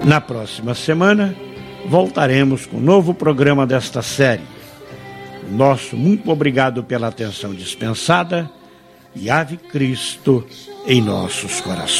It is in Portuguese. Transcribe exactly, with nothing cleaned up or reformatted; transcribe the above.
Na próxima semana, voltaremos com um novo programa desta série. Nosso muito obrigado pela atenção dispensada e Ave Cristo em nossos corações.